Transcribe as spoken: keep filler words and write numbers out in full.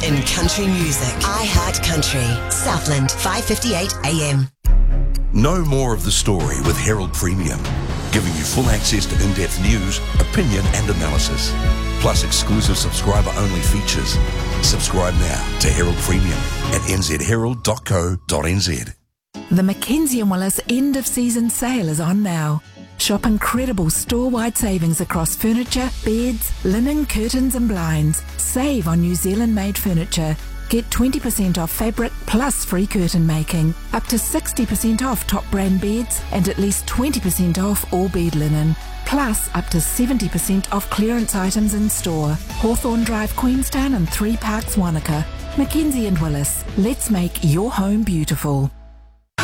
in country music. I Heart Country. Southland, five fifty-eight A M. Know more of the story with Herald Premium, giving you full access to in-depth news, opinion and analysis, plus exclusive subscriber-only features. Subscribe now to Herald Premium at n z herald dot co dot n z. The Mackenzie and Willis end-of-season sale is on now. Shop incredible store-wide savings across furniture, beds, linen, curtains and blinds. Save on New Zealand-made furniture. Get twenty percent off fabric plus free curtain making. Up to sixty percent off top brand beds and at least twenty percent off all bed linen. Plus up to seventy percent off clearance items in store. Hawthorne Drive, Queenstown and Three Parks, Wanaka. Mackenzie and Willis. Let's make your home beautiful.